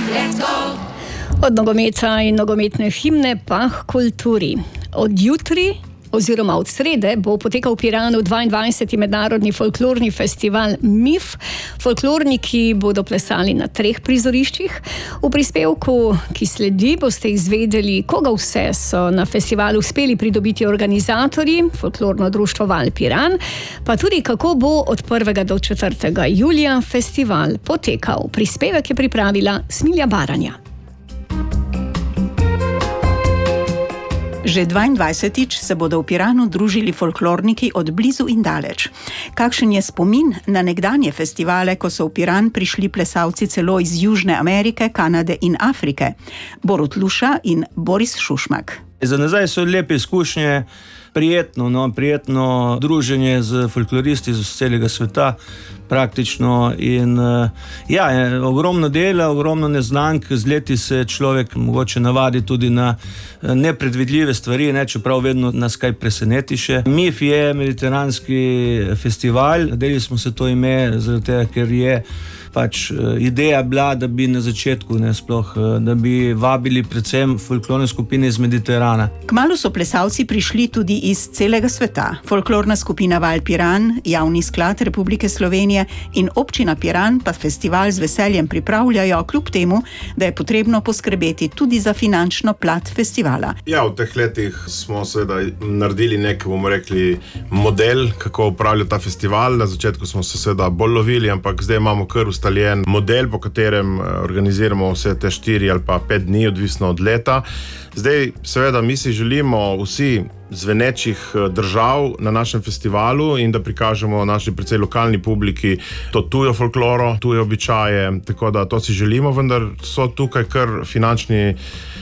Od nogometa in nogometne himne pa k kulturi. Od jutri oziroma od srede bo potekal v Piranu 22. mednarodni folklorni festival MIF. Folklorniki bodo plesali na 3 prizoriščih. V prispevku, ki sledi, boste izvedeli, koga vse so na festivalu uspeli pridobiti organizatorji, folklorno društvo Val Piran, pa tudi kako bo od 1. do 4. julija festival potekal. Prispevek je pripravila Smilja Baranja. Že 22. se bodo v Piranu družili folklorniki od blizu in daleč. Kakšen je spomin na nekdanje festivale, ko so v Piran prišli plesalci celo iz Južne Amerike, Kanade in Afrike? Borut Luša in Boris Šušmak. Za nazaj so lepe izkušnje, prijetno druženje z folkloristi iz celega sveta praktično in ogromno dela, ogromno neznank, z leti se človek mogoče navadi tudi na nepredvidljive stvari, čeprav vedno nas kaj preseneti še. MIF je mediteranski festival, nadeli smo se to ime, zaradi tega, ker je ideja bila, da bi na začetku da bi vabili predvsem folklorne skupine iz Mediterana. Kmalu so plesalci prišli tudi iz celega sveta. Folklorna skupina Val Piran, Javni sklad Republike Slovenije in občina Piran pa festival z veseljem pripravljajo, kljub temu, da je potrebno poskrbeti tudi za finančno plat festivala. V teh letih smo seveda naredili nek, model, kako upravlja ta festival. Na začetku smo se seveda bolj lovili, ampak zdaj imamo kar ustaljen model, po katerem organiziramo vse te 4 ali pa 5 dni, odvisno od leta. Zdaj, seveda, mi si želimo vsi zvenečih držav na našem festivalu in da prikažemo naši precej lokalni publiki to tujo folkloro, tuje običaje, tako da to si želimo, vendar so tukaj kar finančni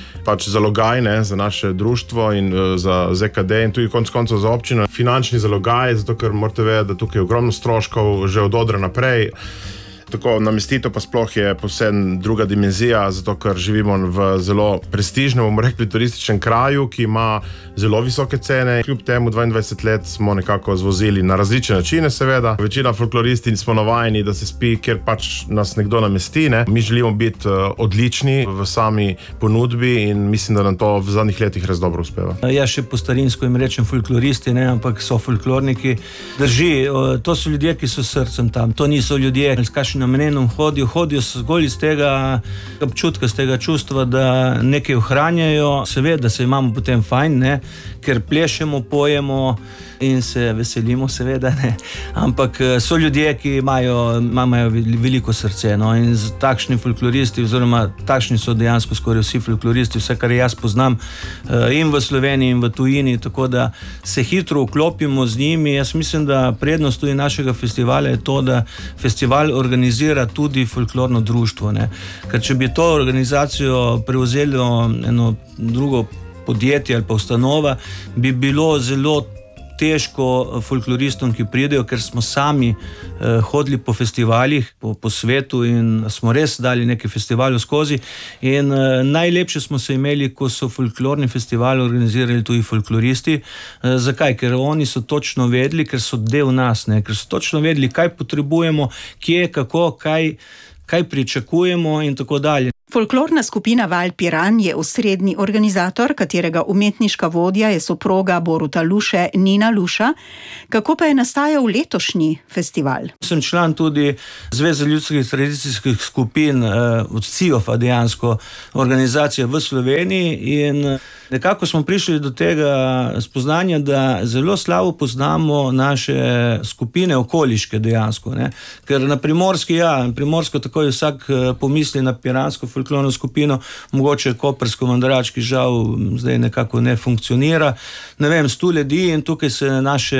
zalogaj za naše društvo in za ZKD in tudi konec koncev za občino. Finančni zalogaj, zato ker morate vedeti, da tukaj je ogromno stroškov že od odra naprej. Tako namestitev pa sploh je povsem druga dimenzija, zato ker živimo v zelo prestižnem, turističnem kraju, ki ima zelo visoke cene. Kljub temu 22 let smo nekako zvozili na različne načine, seveda. Večina folkloristi smo navajeni, da se spi, kjer nas nekdo namesti. Mi želimo biti odlični v sami ponudbi in mislim, da nam to v zadnjih letih res dobro uspeva. Še po starinsko jim rečem folkloristi, ampak so folklorniki. Drži, to so ljudje, ki so srcem tam. To niso ljudje, s namenom hodijo zgolj iz tega občutka, z tega čustva, da nekaj ohranjajo. Seveda se imamo potem fajn, ker plešemo, pojemo in se veselimo, seveda, ampak so ljudje, ki imajo veliko srce, in takšni folkloristi, oziroma takšni so dejansko skoraj vsi folkloristi, vse, kar jaz poznam in v Sloveniji in v tujini, tako da se hitro vklopimo z njimi. Jaz mislim, da prednost tudi našega festivala je to, da festival organizira tudi folklorno društvo, ker če bi to organizacijo prevzelo eno drugo podjetje ali pa ustanova, bi bilo zelo težko folkloristom, ki pridejo, ker smo sami hodili po festivalih po svetu in smo res dali nekaj festivalov skozi in najlepše smo se imeli, ko so folklorni festivali organizirali tudi folkloristi. Zakaj? Ker oni so točno vedeli, ker so del nas, ker so točno vedeli, kaj potrebujemo, kje, kako, kaj pričakujemo in tako dalje. Folklorna skupina Val Piran je osrednji organizator, katerega umetniška vodja je soproga Boruta Luše, Nina Luša. Kako pa je nastajal letošnji festival? Sem član tudi Zveze ljudskih tradicijskih skupin od CIOF-a, dejansko organizacija v Sloveniji, in nekako smo prišli do tega spoznanja, da zelo slabo poznamo naše skupine okoliške dejansko, ker na Primorsko takoj vsak pomisli na piransko folklorno skupino, mogoče koprsko Mandarački žal zdaj nekako ne funkcionira. Stu ljudi in tukaj se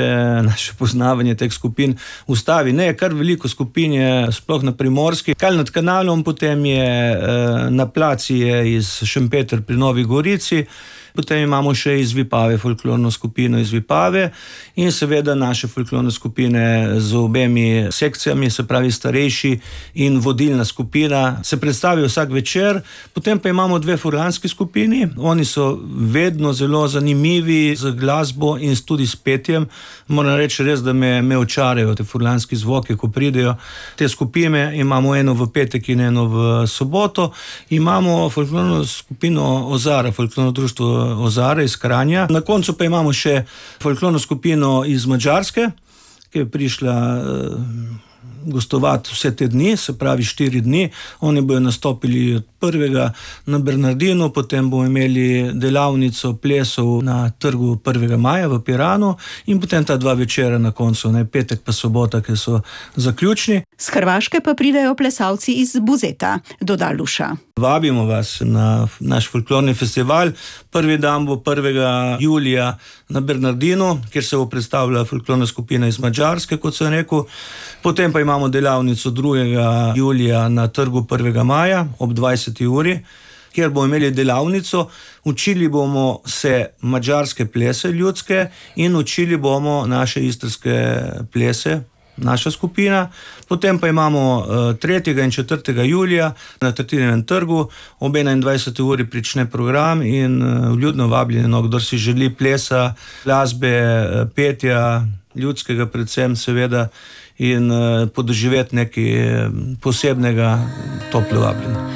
naše poznavanje teh skupin ustavi. Kar veliko skupin je sploh na Primorski. Kaj nad kanalom, potem je na placi je iz Šempeter pri Novi Gorici Potem imamo še iz Vipave folklorno skupino iz Vipave in seveda naše folklorne skupine z obemi sekcijami, se pravi starejši in vodilna skupina, se predstavijo vsak večer. Potem pa imamo dve furlanski skupini, oni so vedno zelo zanimivi z glasbo in tudi s petjem. Moram reči res, da me očarajo te furlanski zvoki, ko pridejo te skupine. Imamo eno v petek in eno v soboto. Imamo folklorno skupino Ozara, folklorno društvo Ozara iz Kranja. Na koncu pa imamo še folklorno skupino iz Madžarske, ki je prišla gostovati vse te dni, se pravi 4 dni. Oni bojo nastopili od 1. na Bernardinu, potem bomo imeli delavnico plesov na trgu 1. maja v Piranu in potem ta 2 večera na koncu, petek pa sobota, ki so zaključni. Z Hrvaške pa pridejo plesalci iz Buzeta, doda Luša. Vabimo vas na naš folklorni festival. Prvi dan bo 1. julija na Bernardinu, kjer se bo predstavila folklorna skupina iz Madžarske, kot sem rekel. Potem pa imamo delavnico 2. julija na trgu 1. maja ob 20. uri, kjer bomo imeli delavnico. Učili bomo se madžarske plese ljudske in učili bomo naše istrske plese, naša skupina. Potem pa imamo 3. in 4. julija na Tartinijevem trgu ob 21. uri prične program in vljudno vabljeno, kdor si želi plesa, glasbe, petja, ljudskega predvsem seveda, in podoživeti nekaj posebnega, toplo vabljeno.